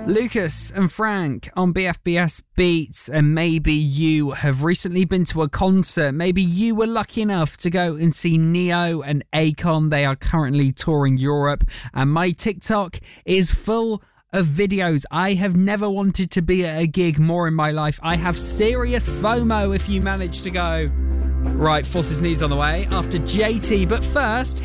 Lucas and Frank on BFBS Beats, and maybe you have recently been to a concert. Maybe you were lucky enough to go and see Neo and Akon. They are currently touring Europe, and my TikTok is full of videos. I have never wanted to be at a gig more in my life. I have serious FOMO if you manage to go. Right, Forces Knees on the way after JT, but first,